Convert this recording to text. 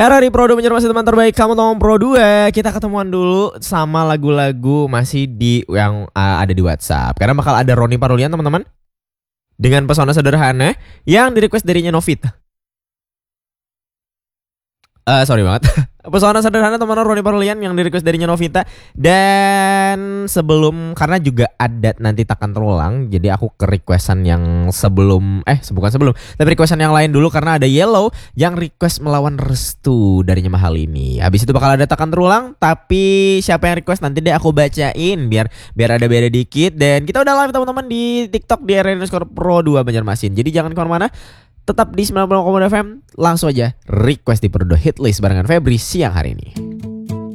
RRI Pro 2 menjadi masih teman terbaik kamu tolong Pro 2. Kita ketemuan dulu sama lagu-lagu masih di yang ada di WhatsApp. Karena bakal ada Ronnie Parulian teman-teman, dengan pesona sederhana yang di request darinya Novita. Sorry banget. Pesona sederhana teman-teman Ronnie Parulian yang di request darinya Novita. Dan sebelum, karena juga ada nanti takkan terulang, jadi aku ke requestan yang sebelum bukan sebelum, tapi requestan yang lain dulu karena ada Yellow yang request Melawan Restu darinya Mahal ini. Habis itu bakal ada takkan terulang, tapi siapa yang request nanti deh aku bacain biar ada beda dikit. Dan kita udah live teman-teman di TikTok di RRI_Pro 2 Banjarmasin. Jadi jangan kemana-mana, tetap di 90,0 FM. Langsung aja request di Pro 2 Hitlist barengan Febri siang hari ini.